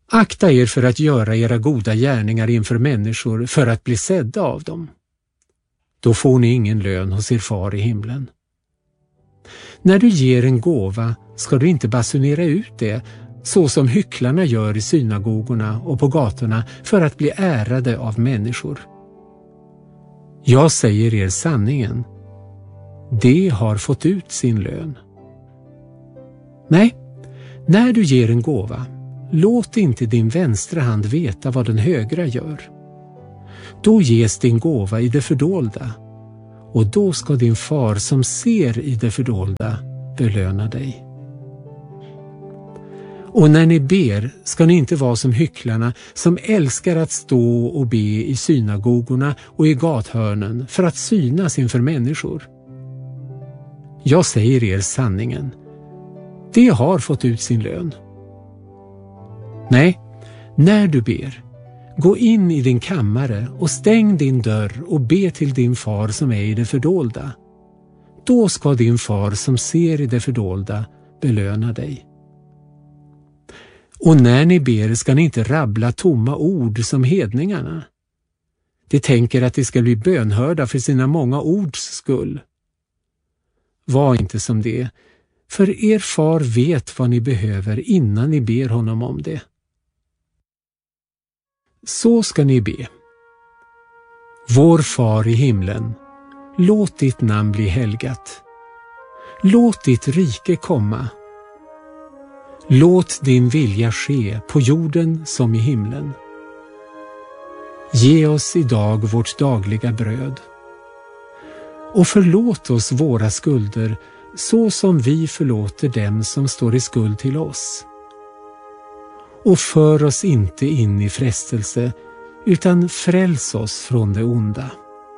Akta er för att göra era goda gärningar inför människor för att bli sedda av dem. Då får ni ingen lön hos er far i himlen. När du ger en gåva ska du inte basunera ut det så som hycklarna gör i synagogorna och på gatorna för att bli ärade av människor. Jag säger er sanningen. De har fått ut sin lön. Nej, när du ger en gåva, låt inte din vänstra hand veta vad den högra gör. Då ges din gåva i det fördolda, och då ska din far som ser i det fördolda belöna dig. Och när ni ber ska ni inte vara som hycklarna som älskar att stå och be i synagogorna och i gathörnen för att synas inför människor. Jag säger er sanningen. De har fått ut sin lön. Nej, när du ber, gå in i din kammare och stäng din dörr och be till din far som är i det fördolda. Då ska din far som ser i det fördolda belöna dig. Och när ni ber ska ni inte rabbla tomma ord som hedningarna. De tänker att de ska bli bönhörda för sina många ords skull. Var inte som det, för er far vet vad ni behöver innan ni ber honom om det. Så ska ni be. Vår far i himlen, låt ditt namn bli helgat. Låt ditt rike komma. Låt din vilja ske på jorden som i himlen. Ge oss idag vårt dagliga bröd. Och förlåt oss våra skulder så som vi förlåter dem som står i skuld till oss. Och för oss inte in i frestelse, utan fräls oss från det onda.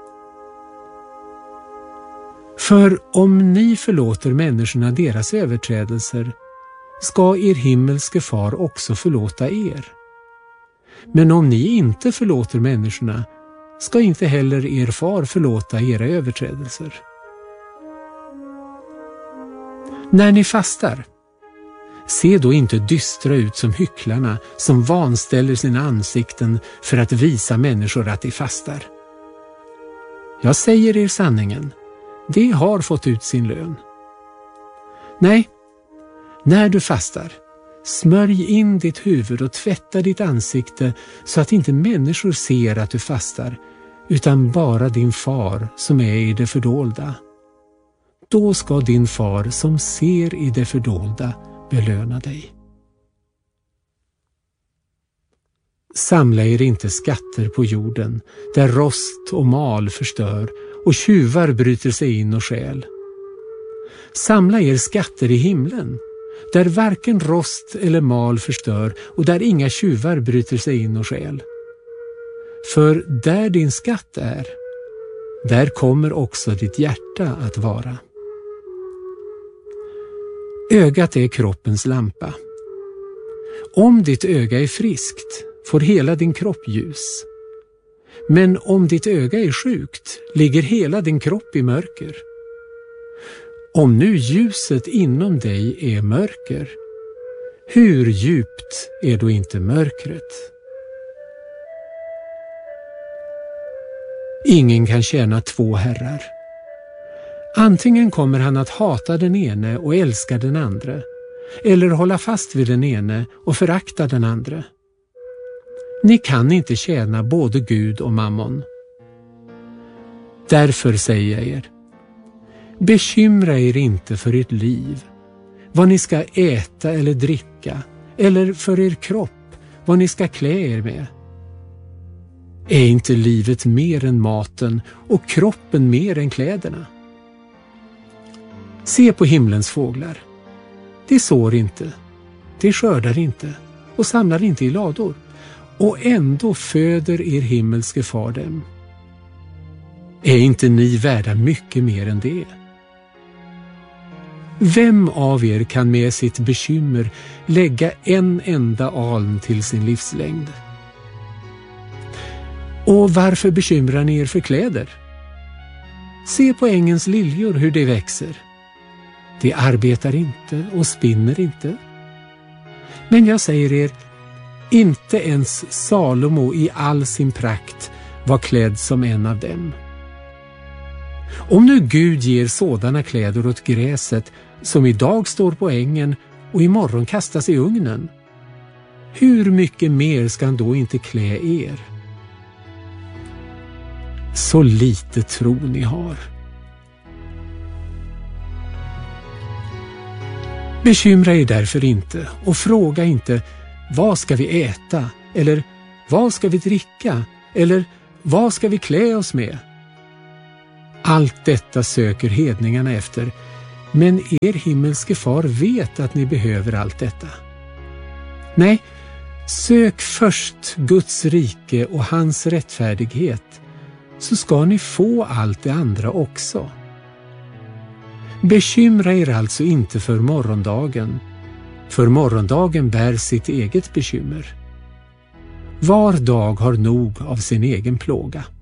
För om ni förlåter människorna deras överträdelser, ska er himmelske far också förlåta er. Men om ni inte förlåter människorna, ska inte heller er far förlåta era överträdelser. När ni fastar, se då inte dystra ut som hycklarna som vanställer sina ansikten för att visa människor att de fastar. Jag säger er sanningen, de har fått ut sin lön. Nej, när du fastar, smörj in ditt huvud och tvätta ditt ansikte så att inte människor ser att du fastar, utan bara din far som är i det fördolda. Då ska din far som ser i det fördolda belöna dig. Samla er inte skatter på jorden, där rost och mal förstör och tjuvar bryter sig in och stjäl. Samla er skatter i himlen, där varken rost eller mal förstör och där inga tjuvar bryter sig in och stjäl. För där din skatt är, där kommer också ditt hjärta att vara. Ögat är kroppens lampa. Om ditt öga är friskt, får hela din kropp ljus. Men om ditt öga är sjukt, ligger hela din kropp i mörker. Om nu ljuset inom dig är mörker, hur djupt är då inte mörkret? Ingen kan tjäna två herrar. Antingen kommer han att hata den ene och älska den andra, eller hålla fast vid den ene och förakta den andra. Ni kan inte tjäna både Gud och mammon. Därför säger jag er, bekymra er inte för ert liv, vad ni ska äta eller dricka, eller för er kropp, vad ni ska klä er med. Är inte livet mer än maten och kroppen mer än kläderna? Se på himlens fåglar. De sår inte, de skördar inte och samlar inte i lador, och ändå föder er himmelske far dem. Är inte ni värda mycket mer än det? Vem av er kan med sitt bekymmer lägga en enda aln till sin livslängd? Och varför bekymrar ni er för kläder? Se på ängens liljor hur de växer. De arbetar inte och spinner inte. Men jag säger er, Inte ens Salomo i all sin prakt var klädd som en av dem. Om nu Gud ger sådana kläder åt gräset som idag står på ängen och imorgon kastas i ugnen, hur mycket mer ska han då inte klä er? Så lite tro ni har. Bekymra er därför inte och fråga inte: vad ska vi äta? Eller vad ska vi dricka? Eller vad ska vi klä oss med? Allt detta söker hedningarna efter, men er himmelske far vet att ni behöver allt detta. Nej, sök först Guds rike och hans rättfärdighet, så ska ni få allt det andra också. Bekymra er alltså inte för morgondagen bär sitt eget bekymmer. Var dag har nog av sin egen plåga.